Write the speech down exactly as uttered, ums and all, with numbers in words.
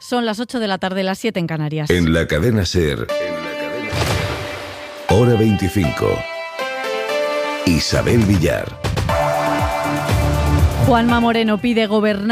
Son las ocho de la tarde, las siete en Canarias. En la cadena SER, hora veinticinco. Isabel Villar. Juanma Moreno pide gobernar